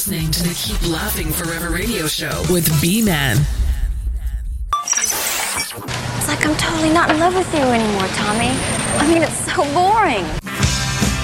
Listening to the Keep Laughing Forever radio show with B-Man. It's like I'm totally not in love with you anymore, Tommy. I mean, it's so boring.